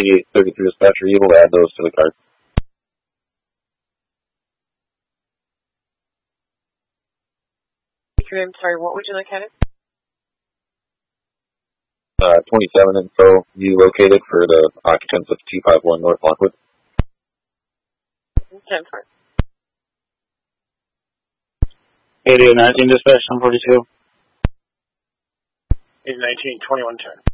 8833 dispatcher, you able to add those to the card? I'm sorry, what would you like added? 27 info, you located for the occupants of 251 North Lockwood. 10 for 8819 dispatch, 142. 819, 21 turn.